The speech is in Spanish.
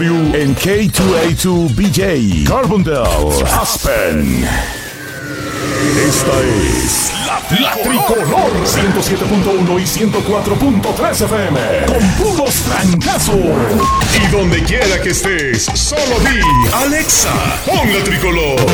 En K2A2BJ, Carbondale, Aspen. Esta es la Tricolor 107.1 y 104.3 FM. Con puros trancazos. Y donde quiera que estés, solo di Alexa, pon la Tricolor.